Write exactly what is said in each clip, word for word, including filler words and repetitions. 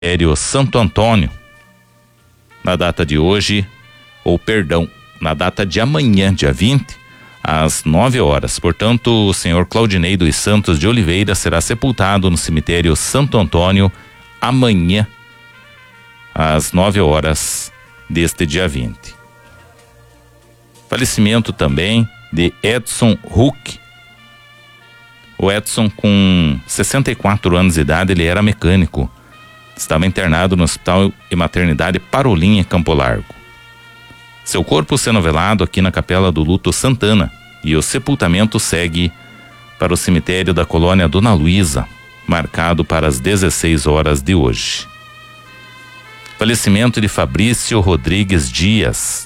cemitério Santo Antônio, na data de hoje, ou perdão, na data de amanhã, dia vinte, às nove horas. Portanto, o senhor Claudinei dos Santos de Oliveira será sepultado no cemitério Santo Antônio amanhã, às nove horas deste dia vinte. Falecimento também de Edson Huck. O Edson, com sessenta e quatro anos de idade, ele era mecânico. Estava internado no Hospital e Maternidade Parolim, em Campo Largo. Seu corpo sendo velado aqui na Capela do Luto Santana, e o sepultamento segue para o cemitério da Colônia Dona Luísa, marcado para as dezesseis horas de hoje. Falecimento de Fabrício Rodrigues Dias.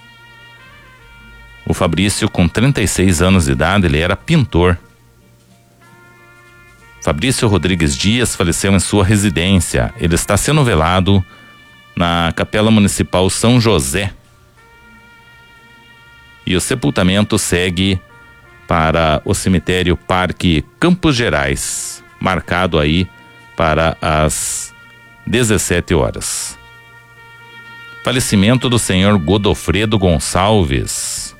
O Fabrício, com trinta e seis anos de idade, ele era pintor. Fabrício Rodrigues Dias faleceu em sua residência. Ele está sendo velado na Capela Municipal São José. E o sepultamento segue para o cemitério Parque Campos Gerais, marcado aí para as dezessete horas. Falecimento do senhor Godofredo Gonçalves,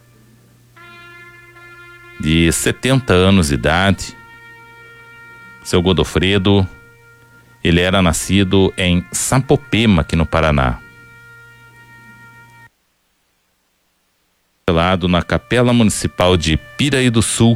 de setenta anos de idade. Seu Godofredo, ele era nascido em Sapopema, aqui no Paraná. Velado na Capela Municipal de Piraí do Sul.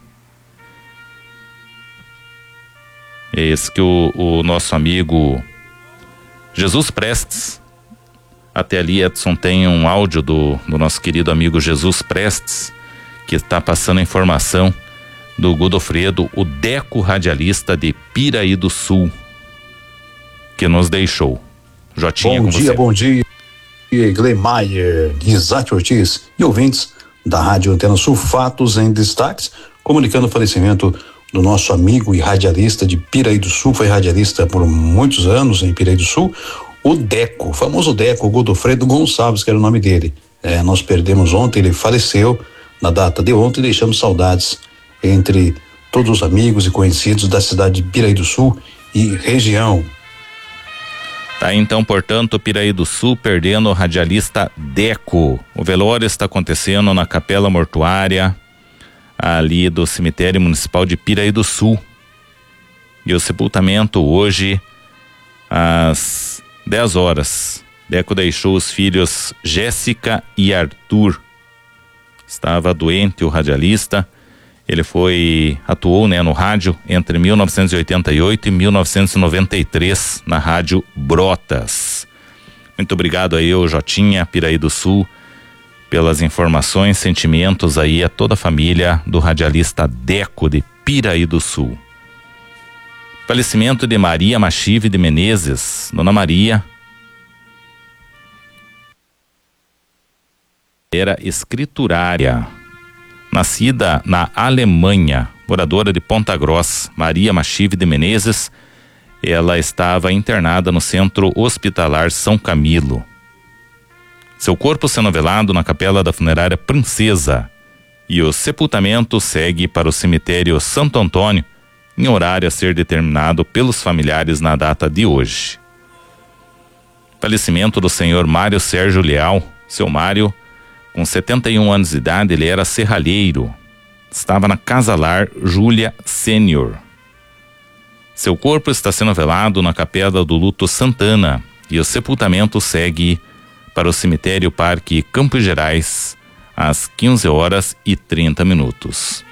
É esse que o, o nosso amigo Jesus Prestes, até ali, Edson, tem um áudio do, do nosso querido amigo Jesus Prestes, que está passando a informação do Godofredo, o Deco radialista de Piraí do Sul, que nos deixou. Jotinha, bom com dia, você. Bom dia, Gleimayer, Guizate Ortiz e ouvintes da Rádio Antena Sul. Fatos em destaques, comunicando o falecimento do nosso amigo e radialista de Piraí do Sul, foi radialista por muitos anos em Piraí do Sul, o Deco, o famoso Deco, o Godofredo Gonçalves, que era o nome dele. É, nós perdemos ontem, ele faleceu na data de ontem, deixando saudades entre todos os amigos e conhecidos da cidade de Piraí do Sul e região. Tá, então, portanto, Piraí do Sul perdendo o radialista Deco. O velório está acontecendo na Capela Mortuária ali do cemitério municipal de Piraí do Sul. E o sepultamento hoje às dez horas. Deco deixou os filhos Jéssica e Arthur. Estava doente o radialista. Ele foi, atuou, né, no rádio entre mil novecentos e oitenta e oito e mil novecentos e noventa e três na Rádio Brotas. Muito obrigado aí, ô Jotinha, Piraí do Sul, pelas informações, sentimentos aí a toda a família do radialista Deco de Piraí do Sul. Falecimento de Maria Machive de Menezes. Dona Maria era escriturária. Nascida na Alemanha, moradora de Ponta Grossa, Maria Machive de Menezes, ela estava internada no Centro Hospitalar São Camilo. Seu corpo sendo velado na Capela da Funerária Princesa, e o sepultamento segue para o cemitério Santo Antônio, em horário a ser determinado pelos familiares na data de hoje. Falecimento do senhor Mário Sérgio Leal. Seu Mário, com setenta e um anos de idade, ele era serralheiro. Estava na Casa Lar Júlia Sênior. Seu corpo está sendo velado na Capela do Luto Santana, e o sepultamento segue para o cemitério Parque Campos Gerais às quinze horas e trinta minutos.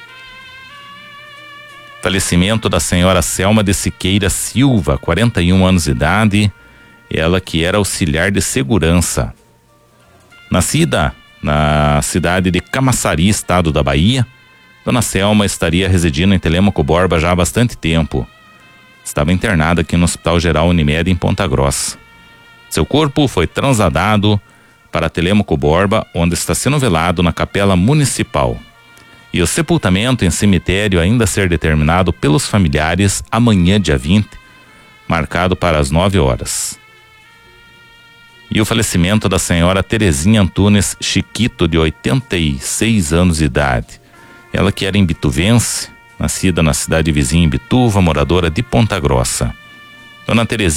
Falecimento da senhora Selma de Siqueira Silva, quarenta e um anos de idade, ela que era auxiliar de segurança. Nascida na cidade de Camaçari, estado da Bahia, Dona Selma estaria residindo em Telêmaco Borba já há bastante tempo. Estava internada aqui no Hospital Geral Unimed em Ponta Grossa. Seu corpo foi transladado para Telêmaco Borba, onde está sendo velado na Capela Municipal. E o sepultamento em cemitério ainda a ser determinado pelos familiares amanhã, dia vinte, marcado para as nove horas. E o falecimento da senhora Terezinha Antunes Chiquito, de oitenta e seis anos de idade. Ela que era imbituvense, nascida na cidade vizinha Imbituva, moradora de Ponta Grossa. Dona Terezinha